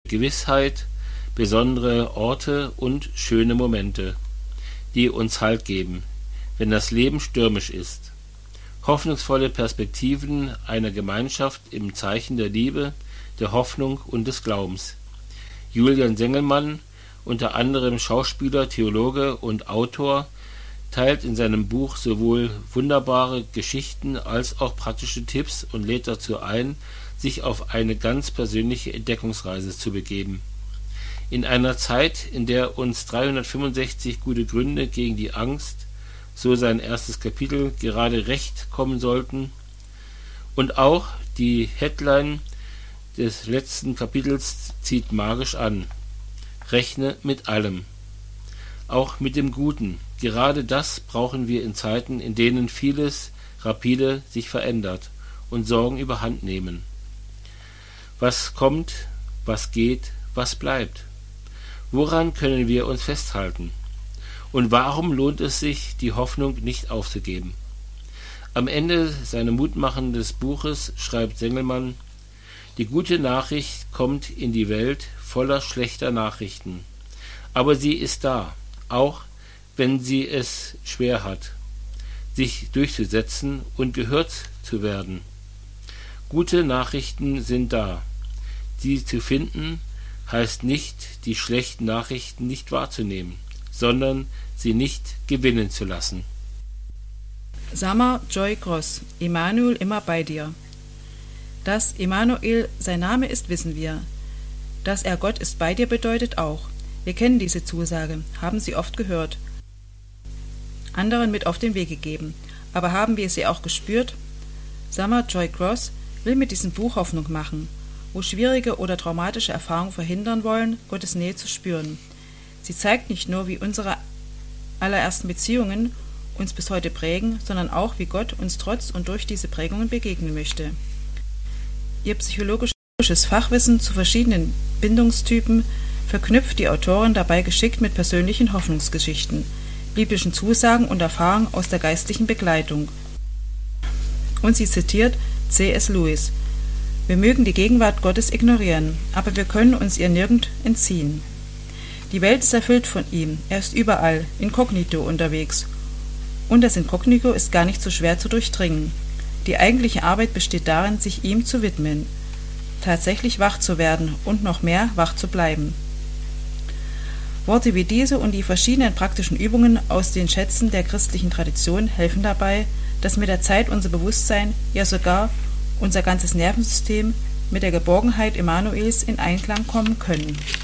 Gewissheit, besondere Orte und schöne Momente, die uns Halt geben, wenn das Leben stürmisch ist. Hoffnungsvolle Perspektiven einer Gemeinschaft im Zeichen der Liebe, der Hoffnung und des Glaubens. Julian Sengelmann, unter anderem Schauspieler, Theologe und Autor, teilt in seinem Buch sowohl wunderbare Geschichten als auch praktische Tipps und lädt dazu ein, sich auf eine ganz persönliche Entdeckungsreise zu begeben. In einer Zeit, in der uns 365 gute Gründe gegen die Angst, so sein erstes Kapitel, gerade recht kommen sollten, und auch die Headline des letzten Kapitels zieht magisch an: Rechne mit allem, auch mit dem Guten. Gerade das brauchen wir in Zeiten, in denen vieles rapide sich verändert und Sorgen überhand nehmen. Was kommt, was geht, was bleibt? Woran können wir uns festhalten? Und warum lohnt es sich, die Hoffnung nicht aufzugeben? Am Ende seines mutmachenden Buches schreibt Sengelmann: Die gute Nachricht kommt in die Welt voller schlechter Nachrichten. Aber sie ist da, auch wenn sie es schwer hat, sich durchzusetzen und gehört zu werden. Gute Nachrichten sind da. Sie zu finden heißt nicht, die schlechten Nachrichten nicht wahrzunehmen, sondern sie nicht gewinnen zu lassen. Summer Joy Gross, Immanuel immer bei dir. Dass Immanuel sein Name ist, wissen wir. Dass er Gott ist bei dir bedeutet auch. Wir kennen diese Zusage, haben sie oft gehört, anderen mit auf den Weg gegeben. Aber haben wir sie auch gespürt? Summer Joy Gross will mit diesem Buch Hoffnung machen, wo schwierige oder traumatische Erfahrungen verhindern wollen, Gottes Nähe zu spüren. Sie zeigt nicht nur, wie unsere allerersten Beziehungen uns bis heute prägen, sondern auch, wie Gott uns trotz und durch diese Prägungen begegnen möchte. Ihr psychologisches Fachwissen zu verschiedenen Bindungstypen verknüpft die Autorin dabei geschickt mit persönlichen Hoffnungsgeschichten, biblischen Zusagen und Erfahrungen aus der geistlichen Begleitung. Und sie zitiert C.S. Lewis: Wir mögen die Gegenwart Gottes ignorieren, aber wir können uns ihr nirgend entziehen. Die Welt ist erfüllt von ihm, er ist überall, inkognito unterwegs. Und das Inkognito ist gar nicht so schwer zu durchdringen. Die eigentliche Arbeit besteht darin, sich ihm zu widmen, tatsächlich wach zu werden und noch mehr wach zu bleiben. Worte wie diese und die verschiedenen praktischen Übungen aus den Schätzen der christlichen Tradition helfen dabei, dass mit der Zeit unser Bewusstsein, ja sogar unser ganzes Nervensystem mit der Geborgenheit Immanuels in Einklang kommen können.